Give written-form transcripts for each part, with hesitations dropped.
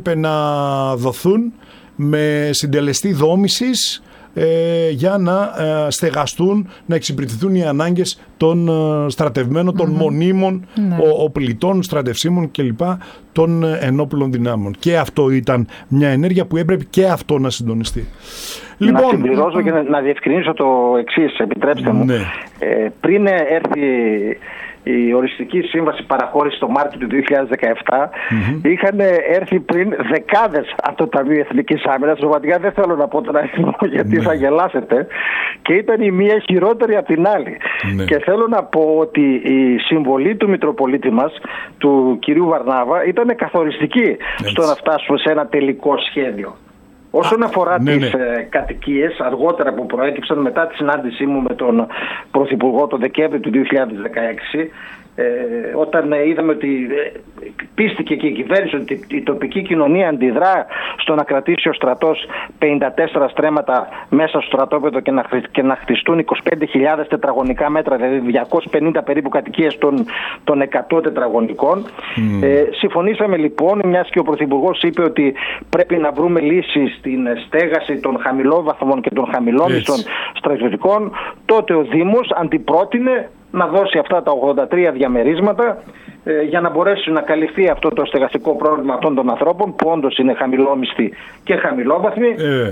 έπρεπε να δοθούν με συντελεστή δόμησης για να στεγαστούν, να εξυπηρετηθούν οι ανάγκες των στρατευμένων, των μονίμων οπλιτών, στρατευσίμων κλπ. Των ενόπλων δυνάμων. Και αυτό ήταν μια ενέργεια που έπρεπε και αυτό να συντονιστεί. Να συμπληρώσω και να διευκρινίσω το εξής, επιτρέψτε μου. Ναι. Πριν έρθει η οριστική σύμβαση παραχώρηση το Μάρτιο του 2017, είχαν έρθει πριν δεκάδες από το Ταμείο Εθνικής Άμυνας. Σοβατικά δεν θέλω να πω τον αριθμό γιατί θα γελάσετε, και ήταν η μία χειρότερη από την άλλη. Και θέλω να πω ότι η συμβολή του Μητροπολίτη μας, του κυρίου Βαρνάβα, ήταν καθοριστική στο να φτάσουμε σε ένα τελικό σχέδιο. Όσον αφορά τις κατοικίες, αργότερα που προέκυψαν μετά τη συνάντησή μου με τον Πρωθυπουργό το Δεκέμβρη του 2016, όταν είδαμε ότι πίστηκε και η κυβέρνηση ότι η τοπική κοινωνία αντιδρά στο να κρατήσει ο στρατός 54 στρέμματα μέσα στο στρατόπεδο και να χτιστούν 25.000 τετραγωνικά μέτρα, δηλαδή 250 περίπου κατοικίες των 100 τετραγωνικών. Συμφωνήσαμε λοιπόν, μιας και ο Πρωθυπουργός είπε ότι πρέπει να βρούμε λύση στην στέγαση των χαμηλόβαθμων και των χαμηλόμισθων στρατιωτικών, τότε ο Δήμος αντιπρότεινε να δώσει αυτά τα 83 διαμερίσματα για να μπορέσει να καλυφθεί αυτό το στεγαστικό πρόβλημα αυτών των ανθρώπων που όντως είναι χαμηλόμισθοι και χαμηλόβαθμοι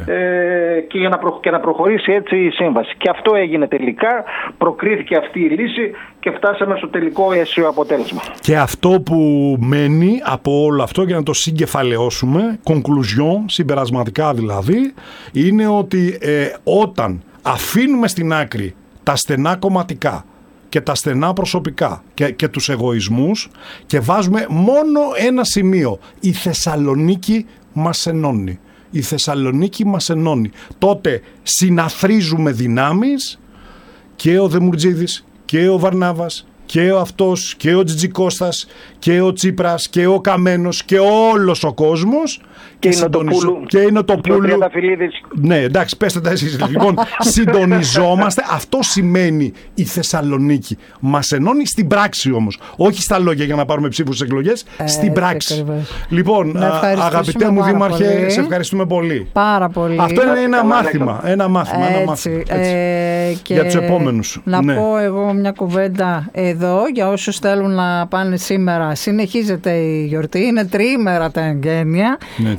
και να προχωρήσει έτσι η σύμβαση. Και αυτό έγινε τελικά, προκρίθηκε αυτή η λύση και φτάσαμε στο τελικό αίσιο αποτέλεσμα. Και αυτό που μένει από όλο αυτό, για να το συγκεφαλαιώσουμε, conclusion, συμπερασματικά δηλαδή, είναι ότι όταν αφήνουμε στην άκρη τα στενά κομματικά και τα στενά προσωπικά και τους εγωισμούς και βάζουμε μόνο ένα σημείο, η Θεσσαλονίκη μας ενώνει. Η Θεσσαλονίκη μας ενώνει. Τότε συναθρίζουμε δυνάμεις, και ο Δεμουρτζίδης και ο Βαρνάβας και ο αυτός και ο Τζιτζικώστας και ο Τσίπρας και ο Καμένος και όλος ο κόσμος και η Νοτοπούλου. Ναι, εντάξει, πέστε τα εσείς. Λοιπόν, συντονιζόμαστε. Αυτό σημαίνει η Θεσσαλονίκη. Μας ενώνει στην πράξη όμως. Όχι στα λόγια για να πάρουμε ψήφους στις εκλογές, στην πράξη. Λοιπόν, αγαπητέ μου Δήμαρχε, σε ευχαριστούμε πολύ. Πάρα πολύ. Αυτό είναι ένα μάθημα. Για τους επόμενους. Να πω εγώ μια κουβέντα εδώ για όσους θέλουν να πάνε σήμερα. Συνεχίζεται η γιορτή, είναι τριήμερα τα εγγένεια.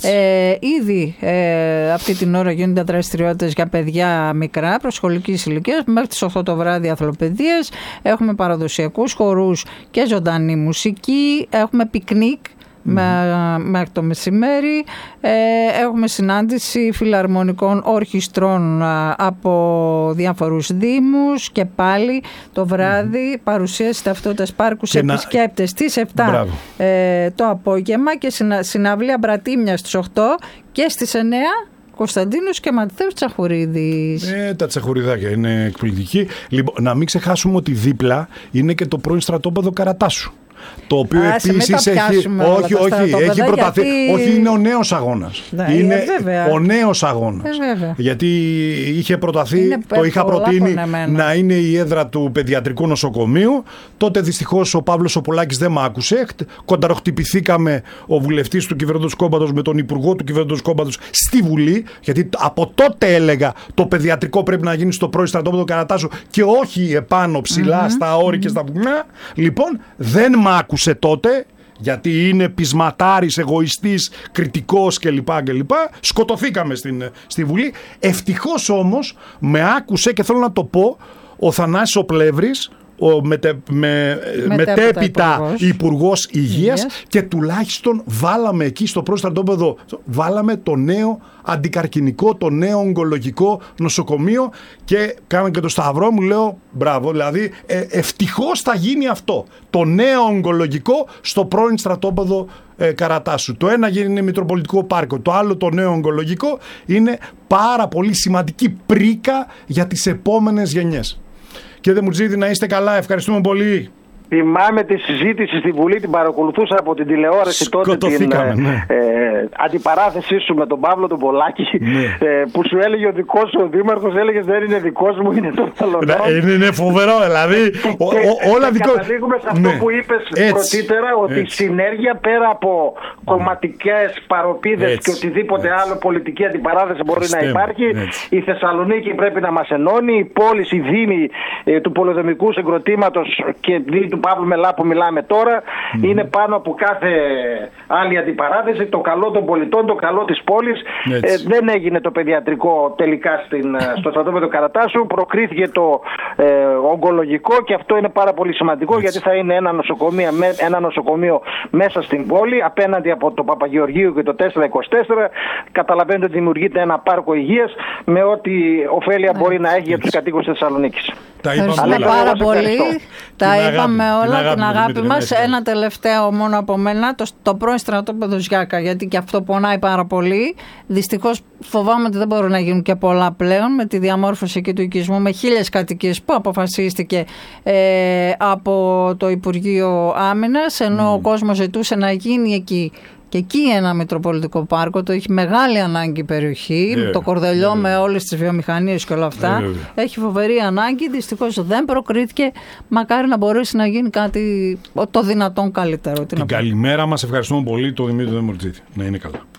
Ήδη αυτή την ώρα γίνονται δραστηριότητες για παιδιά μικρά προσχολικής ηλικίας μέχρι τις 8 το βράδυ, αθλοπαιδείες. Έχουμε παραδοσιακούς χορούς και ζωντανή μουσική. Έχουμε πικνίκ μέχρι το μεσημέρι. Έχουμε συνάντηση φιλαρμονικών ορχιστρών από διάφορους δήμους και πάλι το βράδυ παρουσίαση ταυτότητας πάρκου σε επισκέπτες στις 7 το απόγευμα και συναυλία Μπρατήμια στις 8 και στις 9 Κωνσταντίνος και Ματθαίος Τσαχουρίδης. Τα τσαχουριδάκια είναι εκπληκτικοί. Λοιπόν, να μην ξεχάσουμε ότι δίπλα είναι και το πρώην στρατόπεδο Καρατάσου. Το οποίο επίσης έχει προταθεί. Όχι, είναι ο νέος αγώνας. Είναι ο νέος αγώνας. Γιατί είχε προταθεί, το είχα προτείνει να είναι η έδρα του παιδιατρικού νοσοκομείου. Τότε δυστυχώς ο Παύλος ο Πολάκης δεν μ' άκουσε. Κονταροχτυπηθήκαμε ο βουλευτής του κυβερνώντος κόμματος με τον υπουργό του κυβερνώντος κόμματος στη Βουλή. Γιατί από τότε έλεγα το παιδιατρικό πρέπει να γίνει στο πρώην στρατόπεδο Καρατάσου και όχι επάνω ψηλά στα όρη και στα βουνά. Λοιπόν, δεν μ' άκουσε τότε, γιατί είναι πεισματάρης, εγωιστής, κριτικός κλπ. Σκοτωθήκαμε στη Βουλή. Ευτυχώς όμως με άκουσε και θέλω να το πω ο Θανάσης ο Πλεύρης, ο μετέπειτα Υπουργός Υγείας, και τουλάχιστον βάλαμε εκεί στο πρώτο στρατόπεδο, βάλαμε το νέο αντικαρκινικό, το νέο ογκολογικό νοσοκομείο και κάναμε και το σταυρό μου, λέω μπράβο, δηλαδή ευτυχώς θα γίνει αυτό, το νέο ογκολογικό στο πρώην στρατόπεδο Καρατάσου. Το ένα είναι Μητροπολιτικό Πάρκο, το άλλο το νέο ογκολογικό είναι πάρα πολύ σημαντική πρίκα για τις επόμενες γενιές. Κύριε Δεμουρτζίδη, να είστε καλά, ευχαριστούμε πολύ. Θυμάμαι τη συζήτηση στη Βουλή, την παρακολουθούσα από την τηλεόραση τότε, την αντιπαράθεσή σου με τον Παύλο τον Πολάκη, που σου έλεγε ο δικός σου ο δήμαρχος, έλεγε δεν είναι δικός μου, είναι των Θαλονών. Είναι φοβερό, δηλαδή όλα δικό. Και καταλήγουμε σε αυτό που είπες πρωτήτερα, ότι η συνέργεια πέρα από κομματικές παροπίδες και οτιδήποτε άλλο πολιτική αντιπαράθεση μπορεί να υπάρχει, η Θεσσαλονίκη πρέπει να μας ενώνει, οι πόλεις, οι δήμοι του πολεοδομικού συγκροτήματος και του Παύλου Μελά που μιλάμε τώρα είναι πάνω από κάθε άλλη αντιπαράθεση. Το καλό των πολιτών, το καλό της πόλης. Δεν έγινε το παιδιατρικό τελικά στο στρατόπεδο Καρατάσου, προκρίθηκε το ογκολογικό και αυτό είναι πάρα πολύ σημαντικό γιατί θα είναι ένα νοσοκομείο μέσα στην πόλη απέναντι από το Παπαγεωργίου και το 424. Καταλαβαίνετε ότι δημιουργείται ένα πάρκο υγείας με ό,τι ωφέλεια μπορεί να έχει για τους κατοίκους της Θεσσαλονίκης. Τα είπαμε πάρα πολύ. Τα είπαμε όλα, την αγάπη μας. Ένα τελευταίο μόνο από μένα, το πρώην στρατόπεδο Γιάκα, γιατί και αυτό πονάει πάρα πολύ. Δυστυχώς φοβάμαι ότι δεν μπορούν να γίνουν και πολλά πλέον με τη διαμόρφωση εκεί του οικισμού με 1000 κατοικίες που αποφασίστηκε από το Υπουργείο Άμυνας, ενώ ο κόσμος ζητούσε να γίνει εκεί. Και εκεί ένα Μητροπολιτικό Πάρκο, το έχει μεγάλη ανάγκη η περιοχή, το Κορδελιό με όλες τις βιομηχανίες και όλα αυτά. Έχει φοβερή ανάγκη, δυστυχώς δεν προκρίθηκε. Μακάρι να μπορέσει να γίνει κάτι το δυνατόν καλύτερο. Την καλημέρα μας, ευχαριστούμε πολύ τον Δημήτρη Δεμορτζήτη. Να είναι καλά.